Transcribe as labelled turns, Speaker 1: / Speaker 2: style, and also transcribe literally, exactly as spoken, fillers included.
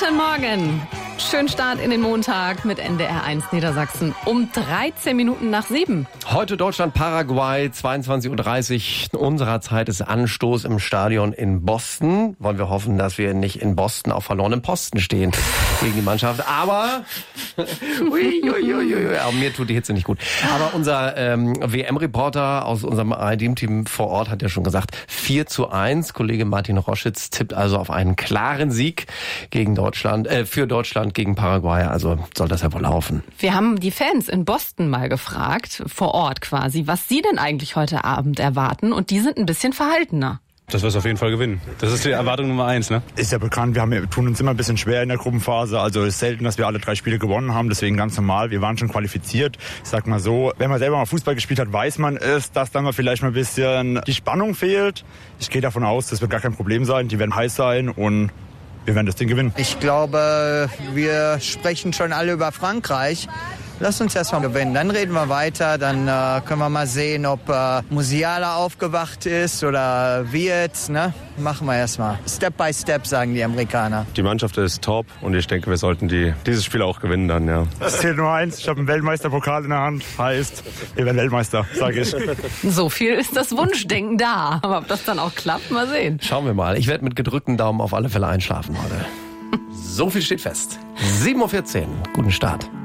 Speaker 1: Guten Morgen. Schönen Start in den Montag mit N D R eins Niedersachsen um dreizehn Minuten nach sieben.
Speaker 2: Heute Deutschland-Paraguay, zweiundzwanzig Uhr dreißig. Unserer Zeit ist Anstoß im Stadion in Boston. Wollen wir hoffen, dass wir nicht in Boston auf verlorenem Posten stehen gegen die Mannschaft. Aber ui, ui, ui, ui, aber mir tut die Hitze nicht gut. Aber unser ähm, W M-Reporter aus unserem I D-Team vor Ort hat ja schon gesagt, vier zu eins. Kollege Martin Roschitz tippt also auf einen klaren Sieg gegen Deutschland, äh, für Deutschland gegen Paraguay, also soll das ja wohl laufen.
Speaker 1: Wir haben die Fans in Boston mal gefragt, vor Ort quasi, was sie denn eigentlich heute Abend erwarten, und die sind ein bisschen verhaltener.
Speaker 3: Dass wir es auf jeden Fall gewinnen. Das ist die Erwartung Nummer eins, ne?
Speaker 4: Ist ja bekannt, wir, haben, wir tun uns immer ein bisschen schwer in der Gruppenphase. Also es ist selten, dass wir alle drei Spiele gewonnen haben, deswegen ganz normal. Wir waren schon qualifiziert. Ich sag mal so, wenn man selber mal Fußball gespielt hat, weiß man es, dass dann mal vielleicht mal ein bisschen die Spannung fehlt. Ich gehe davon aus, das wird gar kein Problem sein. Die werden heiß sein und wir werden das Ding gewinnen.
Speaker 5: Ich glaube, wir sprechen schon alle über Frankreich. Lass uns erst mal gewinnen, dann reden wir weiter, dann äh, können wir mal sehen, ob äh, Musiala aufgewacht ist oder wie jetzt, ne? Machen wir erst mal. Step by Step, sagen die Amerikaner.
Speaker 3: Die Mannschaft ist top und ich denke, wir sollten die, dieses Spiel auch gewinnen dann, ja.
Speaker 4: Es zählt nur eins, ich habe einen Weltmeisterpokal in der Hand, heißt, wir werden Weltmeister, sage ich.
Speaker 1: So viel ist das Wunschdenken da, aber ob das dann auch klappt, mal sehen.
Speaker 2: Schauen wir mal. Ich werde mit gedrückten Daumen auf alle Fälle einschlafen heute. So viel steht fest. sieben Uhr vierzehn. Guten Start.